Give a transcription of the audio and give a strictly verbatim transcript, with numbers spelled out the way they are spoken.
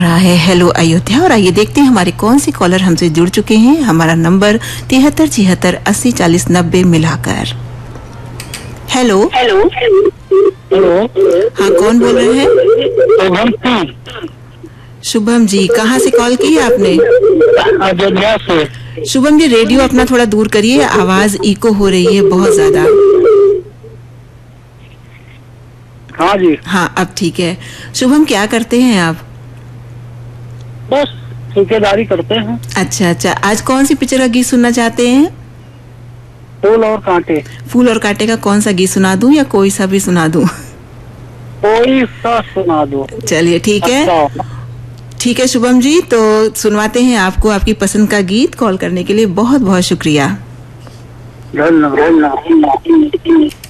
रहा है हेलो अयोध्या। और आइए देखते हैं हमारे कौन सी कॉलर हमसे जुड़ चुके हैं। हमारा नंबर तिहत्तर छिहत्तर अस्सी चालीस नब्बे मिलाकर। हेलो हेलो हेलो हाँ, कौन बोल रहे हैं? शुभम शुभम जी, कहाँ से कॉल की है आपने? अयोध्या से। शुभम जी, रेडियो अपना थोड़ा दूर करिए, आवाज इको हो रही है बहुत ज्यादा। हाँ जी। हाँ, अब ठीक है। शुभम, क्या करते हैं आप? बस ठेकेदारी करते हैं। अच्छा अच्छा, आज कौन सी पिक्चर का गीत सुनना चाहते हैं? फूल और कांटे। फूल और कांटे का कौन सा गीत सुना दूं या कोई सा भी सुना दूं? कोई सा सुना दो। चलिए ठीक है। अच्छा। ठीक है शुभम जी, तो सुनवाते हैं आपको आपकी पसंद का गीत। कॉल करने के लिए बहुत बहुत शुक्रिया। धन्यवाद।